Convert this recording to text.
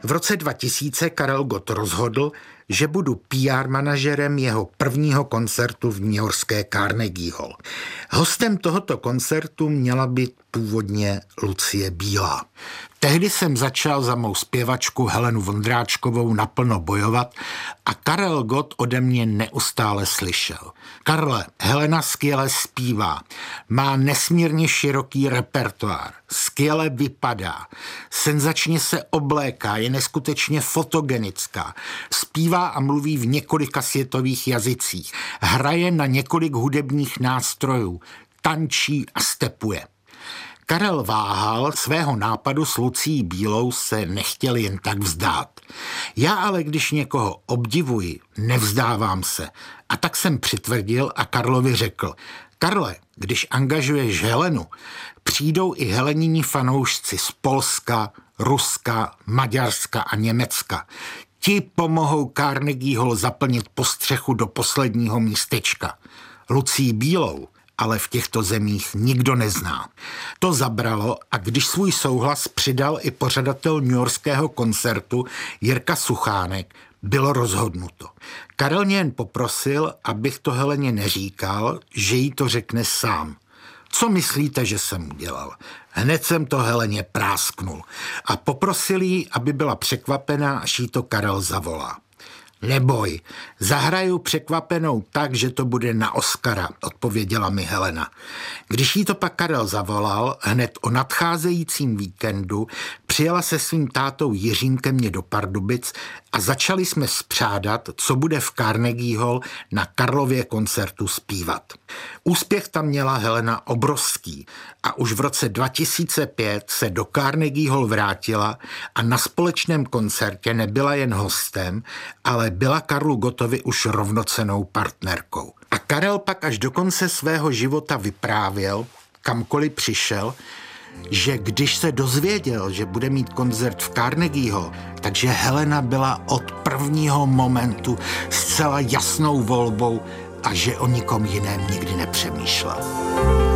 V roce 2000 Karel Gott rozhodl, že budu PR manažerem jeho prvního koncertu v newyorské Carnegie Hall. Hostem tohoto koncertu měla být původně Lucie Bílá. Tehdy jsem začal za mou zpěvačku Helenu Vondráčkovou naplno bojovat a Karel Gott ode mě neustále slyšel: Karle, Helena skvěle zpívá, má nesmírně široký repertoár, skvěle vypadá, senzačně se obléká, je neskutečně fotogenická, zpívá a mluví v několika světových jazycích, hraje na několik hudebních nástrojů, tančí a stepuje. Karel váhal, svého nápadu s Lucií Bílou se nechtěl jen tak vzdát. Já ale, když někoho obdivuji, nevzdávám se. A tak jsem přitvrdil a Karlovi řekl: Karle, když angažuješ Helenu, přijdou i heleniní fanoušci z Polska, Ruska, Maďarska a Německa. Ti pomohou Carnegie Hall zaplnit po střechu do posledního místečka. Lucii Bílou ale v těchto zemích nikdo nezná. To zabralo a když svůj souhlas přidal i pořadatel newyorského koncertu Jirka Suchánek, bylo rozhodnuto. Karel mě jen poprosil, abych to Heleně neříkal, že jí to řekne sám. Co myslíte, že jsem udělal? Hned jsem to Heleně prásknul a poprosil jí, aby byla překvapená, až jí to Karel zavolá. Neboj, zahraju překvapenou tak, že to bude na Oscara, odpověděla mi Helena. Když jí to pak Karel zavolal, hned o nadcházejícím víkendu přijela se svým tátou Jiřím ke mně do Pardubic a začali jsme spřádat, co bude v Carnegie Hall na Karlově koncertu zpívat. Úspěch tam měla Helena obrovský a už v roce 2005 se do Carnegie Hall vrátila a na společném koncertě nebyla jen hostem, ale byla Karlu Gottovi už rovnocennou partnerkou. A Karel pak až do konce svého života vyprávěl, kamkoliv přišel, že když se dozvěděl, že bude mít koncert v Carnegie Hall, takže Helena byla od prvního momentu zcela jasnou volbou a že o nikom jiném nikdy nepřemýšlela.